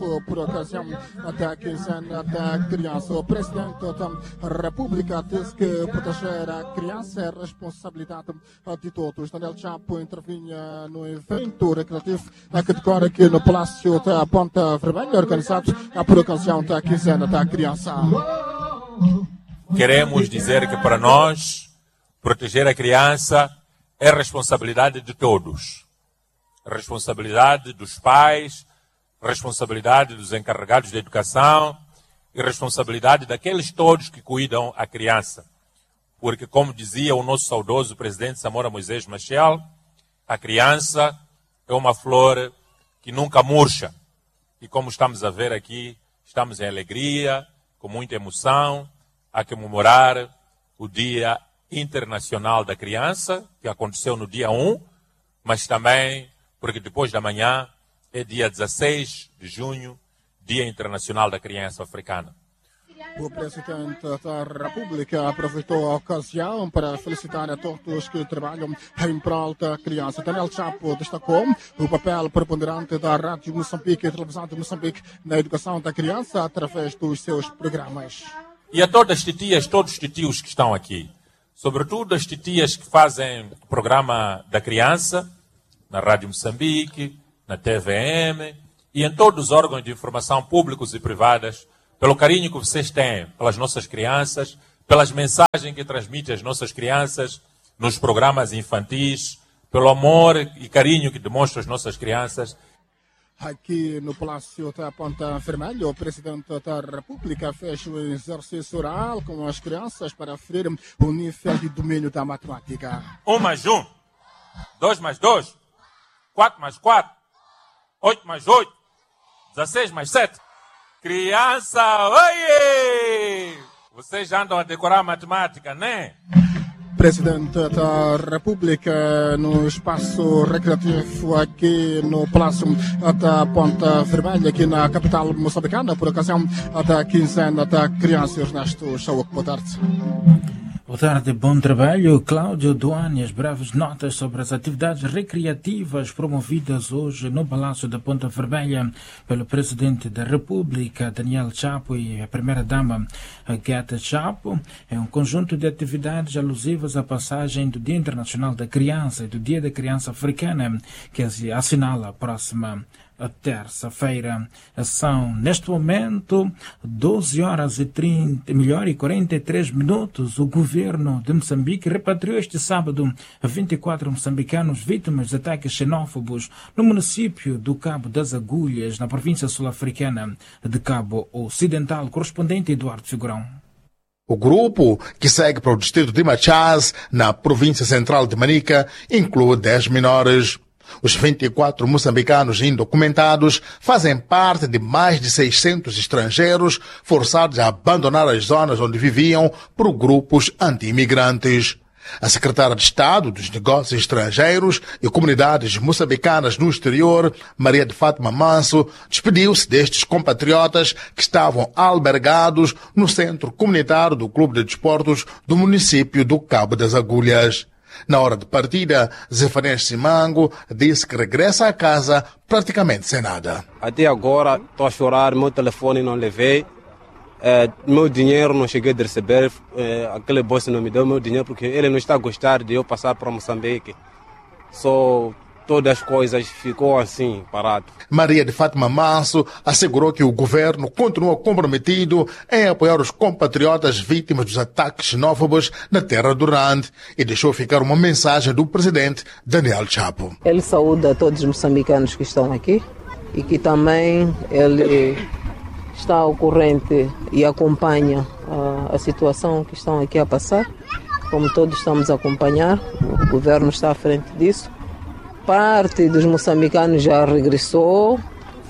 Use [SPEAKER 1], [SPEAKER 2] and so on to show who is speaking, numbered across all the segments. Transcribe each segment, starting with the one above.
[SPEAKER 1] Chapo, por ocasião da quinzena da criança. O presidente da República diz que proteger a criança é responsabilidade de todos. Daniel Chapo intervinha no evento recreativo que decorre aqui no Palácio da Ponta Vermelha, organizado por ocasião da quinzena da criança.
[SPEAKER 2] Queremos dizer que para nós, proteger a criança é responsabilidade de todos. Responsabilidade dos pais, responsabilidade dos encarregados de educação e responsabilidade daqueles todos que cuidam a criança. Porque, como dizia o nosso saudoso presidente Samora Moisés Machel, a criança é uma flor que nunca murcha. E como estamos a ver aqui, estamos em alegria, com muita emoção, a comemorar o Dia Internacional da Criança, que aconteceu no dia 1, mas também porque depois da manhã é dia 16 de junho, Dia Internacional da Criança Africana.
[SPEAKER 1] O presidente da República aproveitou a ocasião para felicitar a todos que trabalham em prol da criança. Daniel Chapo destacou o papel preponderante da Rádio Moçambique e Televisão de Moçambique na educação da criança através dos seus programas.
[SPEAKER 2] E a todas as titias, todos os titios que estão aqui, sobretudo as titias que fazem o programa da criança, na Rádio Moçambique, na TVM e em todos os órgãos de informação públicos e privadas, pelo carinho que vocês têm pelas nossas crianças, pelas mensagens que transmitem às nossas crianças nos programas infantis, pelo amor e carinho que demonstram às nossas crianças.
[SPEAKER 1] Aqui no Palácio da Ponta Vermelha, o presidente da República fez um exercício oral com as crianças para aferir o nível de domínio da matemática.
[SPEAKER 2] 1 mais 1, 2 mais 2, 4 mais 4, 8 mais 8, 16 mais 7. Criança, oiê! Vocês já andam a decorar matemática, né?
[SPEAKER 1] Presidente da República no espaço recreativo aqui no Palácio da Ponta Vermelha, aqui na capital moçambicana, por ocasião da quinzena da criança. Ernesto Chauque, boa tarde.
[SPEAKER 3] Boa tarde, bom trabalho. Cláudio Duane, as breves notas sobre as atividades recreativas promovidas hoje no Palácio da Ponta Vermelha pelo Presidente da República, Daniel Chapo, e a Primeira-Dama, Gueta Chapo. É um conjunto de atividades alusivas à passagem do Dia Internacional da Criança e do Dia da Criança Africana, que se assinala a próxima terça-feira. São, neste momento, 12 horas e 43 minutos. O governo de Moçambique repatriou este sábado 24 moçambicanos vítimas de ataques xenófobos no município do Cabo das Agulhas, na província sul-africana de Cabo Ocidental. Correspondente Eduardo Figurão.
[SPEAKER 4] O grupo, que segue para o distrito de Machaz, na província central de Manica, inclui 10 menores. Os 24 moçambicanos indocumentados fazem parte de mais de 600 estrangeiros forçados a abandonar as zonas onde viviam por grupos anti-imigrantes. A secretária de Estado dos Negócios Estrangeiros e Comunidades Moçambicanas no Exterior, Maria de Fátima Manso, despediu-se destes compatriotas que estavam albergados no Centro Comunitário do Clube de Desportos do município do Cabo das Agulhas. Na hora de partida, Zefanés Simango disse que regressa a casa praticamente sem nada.
[SPEAKER 5] Até agora estou a chorar, meu telefone não levei, meu dinheiro não cheguei a receber, aquele bolso não me deu meu dinheiro porque ele não está a gostar de eu passar para Moçambique. Só todas as coisas ficou assim, parado.
[SPEAKER 4] Maria de Fátima Manso assegurou que o governo continua comprometido em apoiar os compatriotas vítimas dos ataques xenófobos na terra do Rand e deixou ficar uma mensagem do presidente Daniel Chapo.
[SPEAKER 6] Ele saúda todos os moçambicanos que estão aqui e que também ele está ao corrente e acompanha a situação que estão aqui a passar. Como todos estamos a acompanhar, o governo está à frente disso. Parte dos moçambicanos já regressou,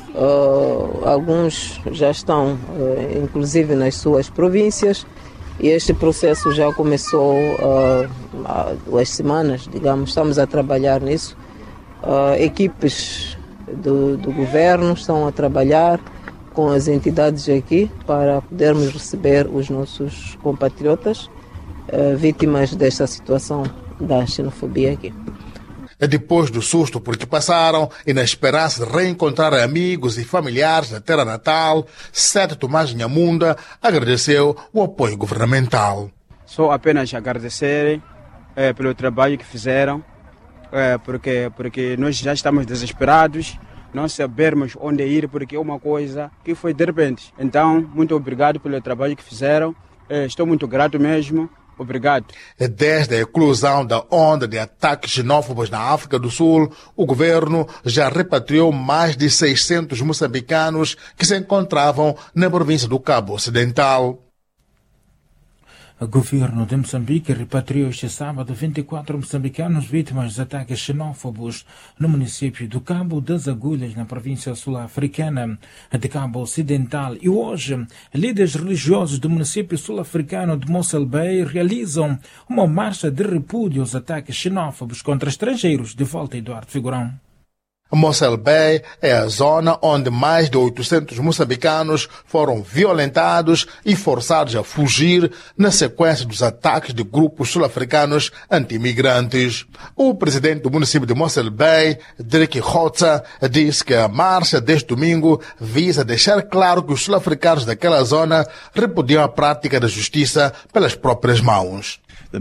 [SPEAKER 6] alguns já estão, inclusive, nas suas províncias, e este processo já começou há 2 semanas, digamos, estamos a trabalhar nisso. Equipes do governo estão a trabalhar com as entidades aqui para podermos receber os nossos compatriotas vítimas desta situação da xenofobia aqui.
[SPEAKER 4] Depois do susto por que passaram e na esperança de reencontrar amigos e familiares na terra natal, Sete Tomás Nyamunda agradeceu o apoio governamental.
[SPEAKER 7] Só apenas agradecer pelo trabalho que fizeram, porque nós já estamos desesperados, não sabemos onde ir, porque é uma coisa que foi de repente. Então, muito obrigado pelo trabalho que fizeram, estou muito grato mesmo. Obrigado.
[SPEAKER 4] Desde a eclosão da onda de ataques xenófobos na África do Sul, o governo já repatriou mais de 600 moçambicanos que se encontravam na província do Cabo Ocidental.
[SPEAKER 3] O governo de Moçambique repatriou este sábado 24 moçambicanos vítimas de ataques xenófobos no município do Cabo das Agulhas, na província sul-africana de Cabo Ocidental. E hoje, líderes religiosos do município sul-africano de Mossel Bay realizam uma marcha de repúdio aos ataques xenófobos contra estrangeiros. De volta, Eduardo Figurão.
[SPEAKER 4] Mossel Bay é a zona onde mais de 800 moçambicanos foram violentados e forçados a fugir na sequência dos ataques de grupos sul-africanos anti-imigrantes. O presidente do município de Mossel Bay, Dirk Hotza, disse que a marcha deste domingo visa deixar claro que os sul-africanos daquela zona repudiam a prática da justiça pelas próprias mãos.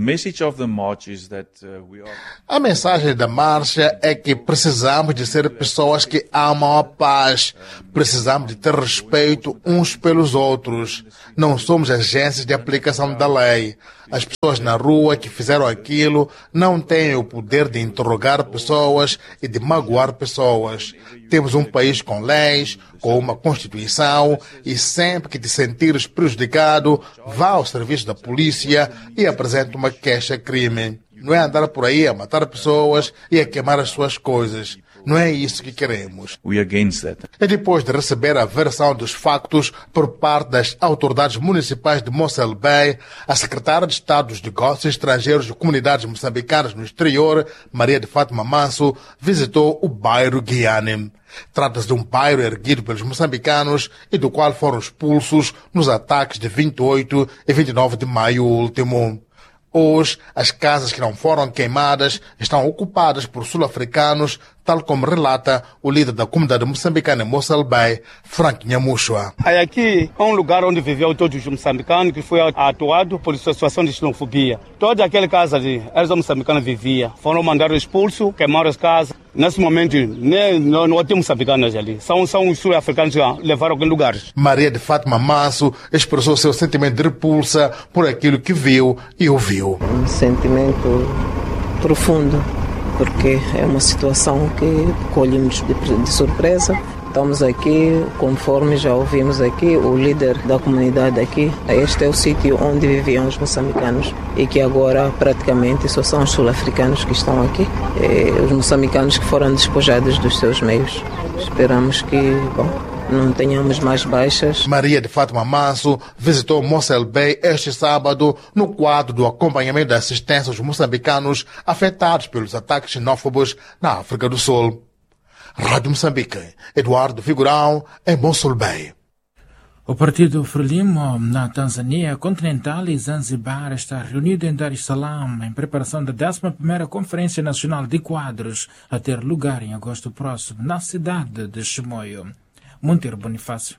[SPEAKER 4] A mensagem da marcha é que precisamos de ser pessoas que amam a paz. Precisamos de ter respeito uns pelos outros. Não somos agências de aplicação da lei. As pessoas na rua que fizeram aquilo não têm o poder de interrogar pessoas e de magoar pessoas. Temos um país com leis, com uma Constituição, e sempre que te sentires prejudicado, vá ao serviço da polícia e apresente uma queixa-crime. Não é andar por aí a matar pessoas e a queimar as suas coisas. Não é isso que queremos. E depois de receber a versão dos factos por parte das autoridades municipais de Mossel Bay, a secretária de Estado dos Negócios Estrangeiros e Comunidades Moçambicanas no Exterior, Maria de Fátima Manso, visitou o bairro Guiane. Trata-se de um bairro erguido pelos moçambicanos e do qual foram expulsos nos ataques de 28 e 29 de maio último. Hoje, as casas que não foram queimadas estão ocupadas por sul-africanos, tal como relata o líder da comunidade moçambicana em Mossel Bay, Frank Nhamushwa.
[SPEAKER 8] Aqui é um lugar onde viviam todos os moçambicanos que foi atuado por situação de xenofobia. Toda aquela casa de eles moçambicanos viviam. Foram mandados expulsos, queimaram as casas. Nesse momento, não tem moçambicanos ali. São os sul-africanos que levaram aquele lugar.
[SPEAKER 4] Maria de Fátima Manso expressou seu sentimento de repulsa por aquilo que viu e ouviu.
[SPEAKER 6] Um sentimento profundo, porque é uma situação que colhemos de surpresa. Estamos aqui, conforme já ouvimos aqui, o líder da comunidade aqui, este é o sítio onde viviam os moçambicanos e que agora praticamente só são os sul-africanos que estão aqui, os moçambicanos que foram despojados dos seus meios. Esperamos que, não tenhamos mais baixas.
[SPEAKER 4] Maria de Fátima Manso visitou Mossel Bay este sábado no quadro do acompanhamento da assistência aos moçambicanos afetados pelos ataques xenófobos na África do Sul. Rádio Moçambique, Eduardo Figurão, em Mossel Bay.
[SPEAKER 3] O Partido Frelimo, na Tanzânia continental e Zanzibar, está reunido em Dar es Salaam em preparação da 11ª Conferência Nacional de Quadros, a ter lugar em agosto próximo, na cidade de Chimoio. Monteiro Bonifácio.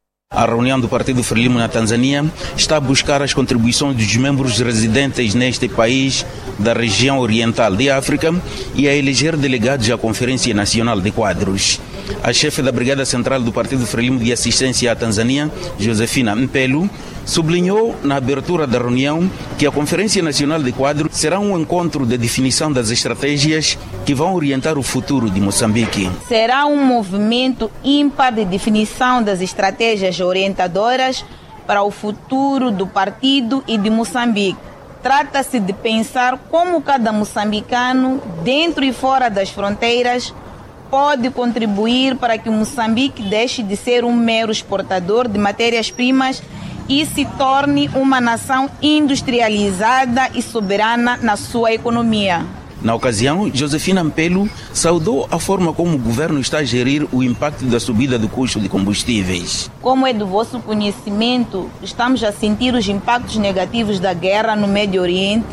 [SPEAKER 9] A reunião do Partido Frelimo na Tanzânia está a buscar as contribuições dos membros residentes neste país da região oriental de África e a eleger delegados à Conferência Nacional de Quadros. A chefe da Brigada Central do Partido Frelimo de Assistência à Tanzânia, Josefina Mpelu, sublinhou na abertura da reunião que a Conferência Nacional de Quadros será um encontro de definição das estratégias que vão orientar o futuro de Moçambique.
[SPEAKER 10] Será um movimento ímpar de definição das estratégias orientadoras para o futuro do partido e de Moçambique. Trata-se de pensar como cada moçambicano, dentro e fora das fronteiras, pode contribuir para que Moçambique deixe de ser um mero exportador de matérias-primas e se torne uma nação industrializada e soberana na sua economia.
[SPEAKER 9] Na ocasião, Josefina Mpelu saudou a forma como o governo está a gerir o impacto da subida do custo de combustíveis.
[SPEAKER 10] Como é do vosso conhecimento, estamos a sentir os impactos negativos da guerra no Médio Oriente,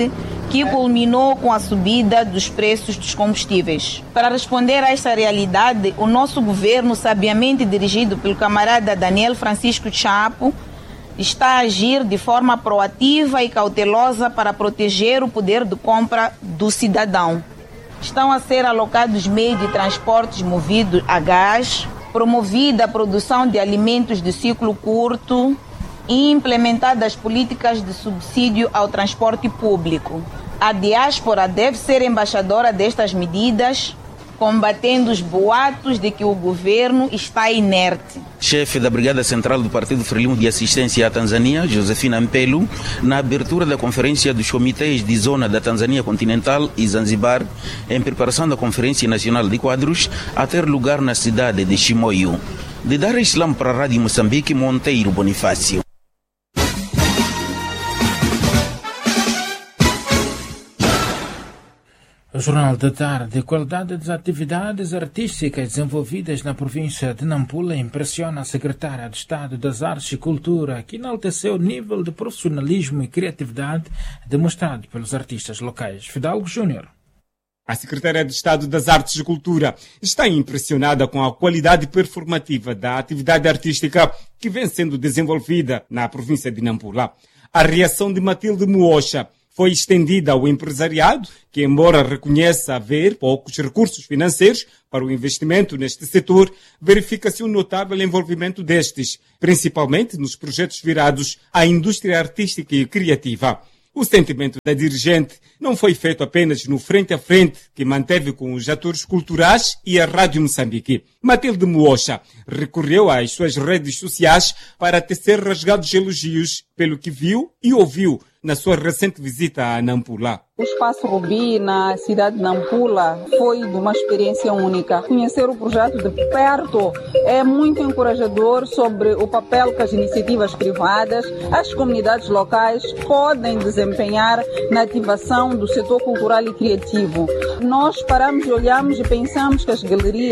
[SPEAKER 10] que culminou com a subida dos preços dos combustíveis. Para responder a esta realidade, o nosso governo, sabiamente dirigido pelo camarada Daniel Francisco Chapo, está a agir de forma proativa e cautelosa para proteger o poder de compra do cidadão. Estão a ser alocados meios de transportes movidos a gás, promovida a produção de alimentos de ciclo curto e implementadas políticas de subsídio ao transporte público. A diáspora deve ser embaixadora destas medidas, combatendo os boatos de que o governo está inerte.
[SPEAKER 9] Chefe da Brigada Central do Partido Frelimo de Assistência à Tanzânia, Josefina Mpelo, na abertura da Conferência dos Comitês de Zona da Tanzânia Continental e Zanzibar, em preparação da Conferência Nacional de Quadros, a ter lugar na cidade de Chimoio. De Dar es Salaam para a Rádio Moçambique, Monteiro Bonifácio.
[SPEAKER 3] O Jornal da Tarde. A qualidade das atividades artísticas desenvolvidas na província de Nampula impressiona a secretária de Estado das Artes e Cultura, que enalteceu o nível de profissionalismo e criatividade demonstrado pelos artistas locais. Fidalgo Júnior.
[SPEAKER 11] A secretária de Estado das Artes e Cultura está impressionada com a qualidade performativa da atividade artística que vem sendo desenvolvida na província de Nampula. A reação de Matilde Muocha foi estendida ao empresariado, que, embora reconheça haver poucos recursos financeiros para o investimento neste setor, verifica-se um notável envolvimento destes, principalmente nos projetos virados à indústria artística e criativa. O sentimento da dirigente não foi feito apenas no frente a frente que manteve com os atores culturais e a Rádio Moçambique. Matilde Muocha recorreu às suas redes sociais para tecer rasgados elogios pelo que viu e ouviu na sua recente visita a Nampula.
[SPEAKER 12] O Espaço Rubi, na cidade de Nampula, foi de uma experiência única. Conhecer o projeto de perto é muito encorajador sobre o papel que as iniciativas privadas, as comunidades locais podem desempenhar na ativação do setor cultural e criativo. Nós paramos, olhamos e pensamos que as galerias